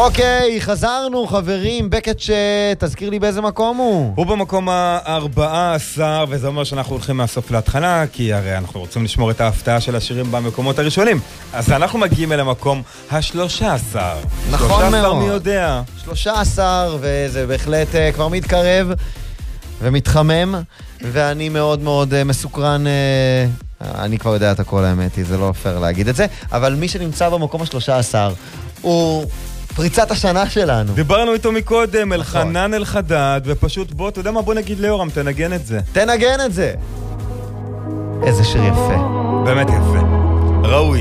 אוקיי, חזרנו חברים, בקט תזכיר לי באיזה מקום הוא. הוא במקום ה-14, וזה אומר שאנחנו הולכים מהסוף להתחלה, כי הרי אנחנו רוצים לשמור את ההפתעה של השירים במקומות הראשונים. אז אנחנו מגיעים אל המקום ה-13. נכון 13 מאוד. מי יודע. 13, וזה בהחלט כבר מתקרב ומתחמם, ואני מאוד מאוד מסוקרן, אני כבר יודע את הכל האמת, זה לא פייר להגיד את זה, אבל מי שנמצא במקום ה-13 הוא פריצת השנה שלנו. דיברנו איתו מקודם, אלחנן אלחדד, ופשוט בוא, אתה יודע מה, בוא נגיד ליאורם, תנגן את זה. תנגן את זה. איזה שיר יפה. באמת יפה. ראוי.